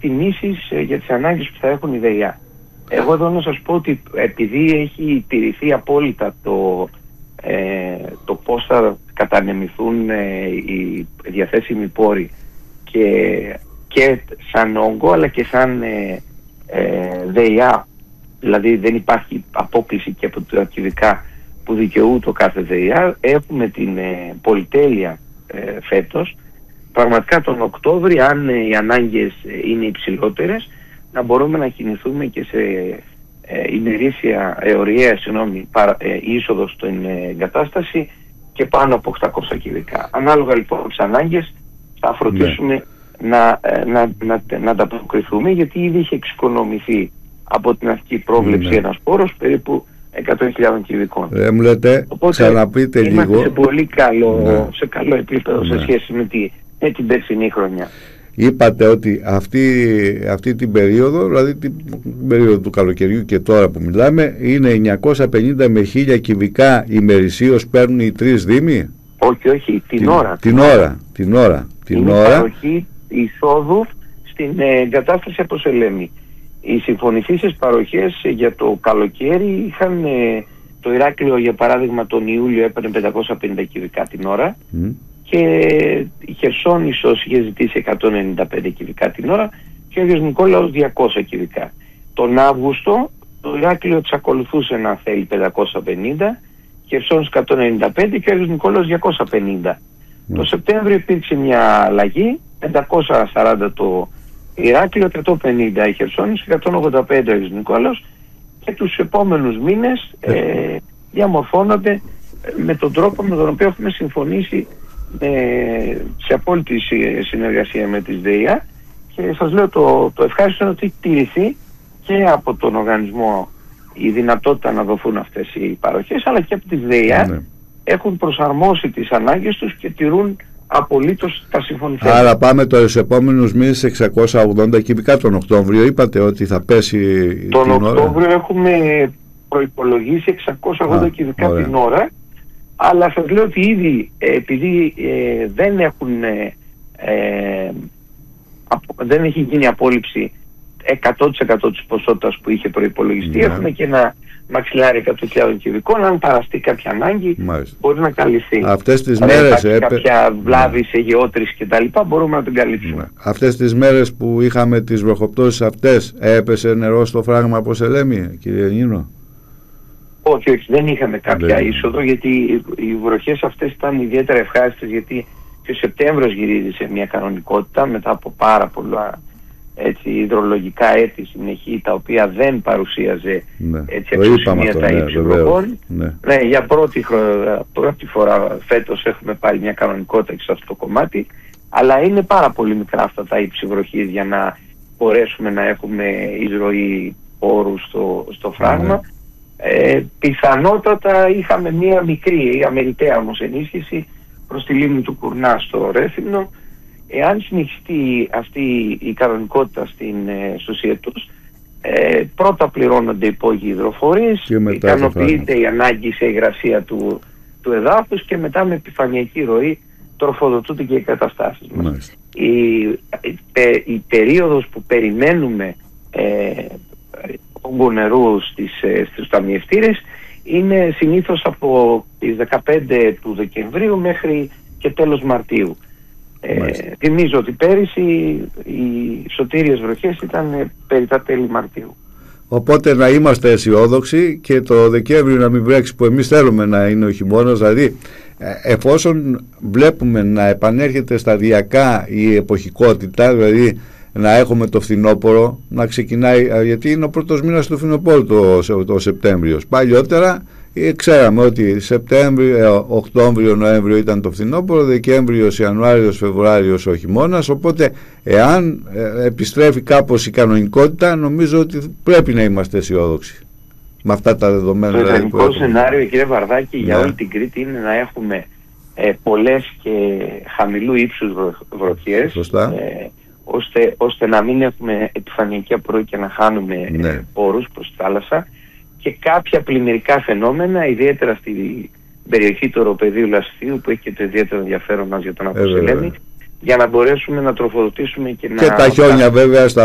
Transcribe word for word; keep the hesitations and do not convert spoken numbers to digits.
εκτιμήσεις ε, για τις ανάγκες που θα έχουν οι ΔΕΙΑ. Εγώ εδώ να σας πω ότι επειδή έχει τηρηθεί απόλυτα το, ε, το πώς θα κατανεμηθούν ε, οι διαθέσιμοι πόροι και, και σαν όγκο αλλά και σαν ε, ε, ΔΕΙΑ, δηλαδή δεν υπάρχει απόκληση και από τα κυβικά που δικαιούται το κάθε ΔΕΙΑ, έχουμε την ε, πολυτέλεια ε, φέτος, πραγματικά τον Οκτώβρη, αν ε, οι ανάγκες ε, είναι υψηλότερες, να μπορούμε να κινηθούμε και σε ε, ημερήσια, ε, ωριαία, συγγνώμη, παρα, ε, είσοδο στην ε, εγκατάσταση και πάνω από οκτακόσια κυβικά. Ανάλογα λοιπόν τις ανάγκες θα φροντίσουμε ναι. να, ε, να, να, να ανταποκριθούμε, γιατί ήδη είχε εξοικονομηθεί από την αρχική πρόβλεψη ναι. ένας πόρος περίπου εκατό χιλιάδες κυβικών. Ε, μου λέτε, οπότε, ξαναπείτε λίγο. Είμαστε σε πολύ καλό, ναι. σε καλό επίπεδο ναι. σε σχέση με, τη, με την περσινή χρονιά. Είπατε ότι αυτή, αυτή την περίοδο, δηλαδή την περίοδο του καλοκαιριού και τώρα που μιλάμε, είναι εννιακόσια πενήντα με χίλια κυβικά ημερησίως παίρνουν οι τρεις δήμοι. Όχι, όχι, την, την ώρα. Την ώρα, την ώρα. Την είναι ώρα. παροχή εισόδου στην ε, εγκατάσταση από Σελέμη. Οι συμφωνηθήσεις παροχές ε, για το καλοκαίρι είχαν, ε, το Ηράκλειο για παράδειγμα τον Ιούλιο έπαιρνε πεντακόσια πενήντα κυβικά την ώρα mm. και η Χερσόνησος είχε ζητήσει εκατόν ενενήντα πέντε κυβικά την ώρα και ο Άγιος Νικόλαος διακόσια κυβικά. Τον Αύγουστο το Ηράκλειο εξακολουθούσε να θέλει πεντακόσια πενήντα, Χερσόνησος εκατόν ενενήντα πέντε και ο Άγιος Νικόλαος διακόσια πενήντα. Mm. Το Σεπτέμβριο υπήρξε μια αλλαγή, πεντακόσια σαράντα το Ηράκλειο, εκατόν πενήντα η Χερσόνησος, εκατόν ογδόντα πέντε ο Άγιος Νικόλαος, και τους επόμενους μήνες ε, διαμορφώνονται με τον τρόπο με τον οποίο έχουμε συμφωνήσει ε, σε απόλυτη συνεργασία με τις ΔΕΙΑ, και σας λέω το, το ευχάριστο είναι ότι έχει τηρηθεί και από τον οργανισμό η δυνατότητα να δοθούν αυτές οι παροχές, αλλά και από τις ΔΕΙΑ ναι. έχουν προσαρμόσει τις ανάγκες τους και τηρούν απολύτως τα συμφωνηθέντα. Άρα πάμε τώρα στους επόμενους μήνες εξακόσια ογδόντα κυβικά τον Οκτώβριο. Είπατε ότι θα πέσει τον την Οκτώβριο ώρα. Έχουμε προϋπολογίσει εξακόσια ογδόντα Α, κυβικά ωραία. την ώρα, αλλά σας λέω ότι ήδη ε, επειδή ε, δεν έχουν ε, ε, απο, δεν έχει γίνει απόλυψη εκατό τοις εκατό της ποσότητας που είχε προϋπολογιστεί, yeah. έχουμε και ένα μαξιλάρι εκατό χιλιάδες κυβικών. Αν παραστεί κάποια ανάγκη Μάλιστα. μπορεί να καλυφθεί. Αυτές τις αν μέρες υπάρχει έπε... κάποια βλάβη σε γεώτρηση και τα λοιπά, μπορούμε να την καλύψουμε. Yeah. Αυτές τις μέρες που είχαμε τις βροχοπτώσεις αυτές, έπεσε νερό στο φράγμα από Σελέμη, κύριε Νίνο? Όχι, όχι, δεν είχαμε κάποια δεν... είσοδο, γιατί οι βροχές αυτές ήταν ιδιαίτερα ευχάριστες, γιατί και ο Σεπτέμβριος γυρίζει σε μια κανονικότητα μετά από πάρα πολλά έτσι, υδρολογικά έτη συνεχή, τα οποία δεν παρουσίαζε ναι. έτσι αξιοσημείωτα ναι, ύψη βροχών. Ναι. Ναι, για πρώτη, πρώτη φορά φέτος έχουμε πάρει μια κανονικότητα σε αυτό το κομμάτι, αλλά είναι πάρα πολύ μικρά αυτά τα ύψη βροχής για να μπορέσουμε να έχουμε εισρωή όρου στο, στο φράγμα. Ναι. Ε, πιθανότατα είχαμε μια μικρή αμεριταία όμως ενίσχυση προς τη λίμνη του Κουρνά στο Ρέθυμνο. Εάν συνεχιστεί αυτή η κανονικότητα στην, ε, στους Ιετούς, ε, πρώτα πληρώνονται οι υπόγειοι υδροφορείς, ικανοποιείται η ανάγκη σε υγρασία του, του εδάφους και μετά με επιφανειακή ροή τροφοδοτούνται και οι καταστάσεις μας. Η, η, η περίοδος που περιμένουμε ε, όγκο νερού στις, ε, στους ταμιευτήρες είναι συνήθως από τις δεκαπέντε του Δεκεμβρίου μέχρι και τέλος Μαρτίου. Ε, θυμίζω ότι πέρυσι οι σωτήριες βροχές ήταν ε, περί τα τέλη Μαρτίου. Οπότε να είμαστε αισιόδοξοι και το Δεκέμβριο να μην βρέξει, που εμείς θέλουμε να είναι ο χειμώνας. Δηλαδή εφόσον βλέπουμε να επανέρχεται σταδιακά η εποχικότητα, δηλαδή να έχουμε το φθινόπωρο να ξεκινάει, γιατί είναι ο πρώτος μήνας του φθινοπόρου το, το Σεπτέμβριος. Παλιότερα ε, ξέραμε ότι Σεπτέμβριο, Οκτώβριο, Νοέμβριο ήταν το φθινόπωρο, Δεκέμβριος, Ιανουάριος, Φεβρουάριος ο χειμώνας. Οπότε εάν ε, επιστρέφει κάπως η κανονικότητα, νομίζω ότι πρέπει να είμαστε αισιόδοξοι με αυτά τα δεδομένα. Το ιδανικό σενάριο, κύριε Βαρδάκη, yeah. για όλη την Κρήτη είναι να έχουμε ε, πολλές και χαμηλού ύψους βροχές, ε, ώστε, ώστε να μην έχουμε επιφανειακή απορροή και να χάνουμε ναι. ε, πόρους προς τη θάλασσα, και κάποια πλημμυρικά φαινόμενα, ιδιαίτερα στην περιοχή του οροπεδίου Λασθίου, που έχει και το ιδιαίτερο ενδιαφέρον μας για τον Αποσελέμη, για να μπορέσουμε να τροφοδοτήσουμε και, και να... Και τα χιόνια βέβαια στα